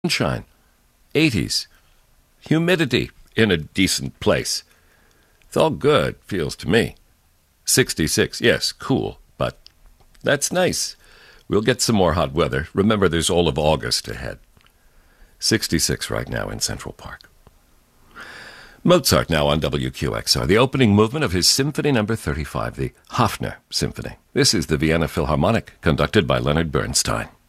sunshine. 80s. Humidity in a decent place. It's all good, feels to me. 66, yes, cool, but that's nice. We'll get some more hot weather. Remember, there's all of August ahead. 66 right now in Central Park. Mozart now on WQXR, the opening movement of his Symphony No. 35, the Hafner Symphony. This is the Vienna Philharmonic, conducted by Leonard Bernstein.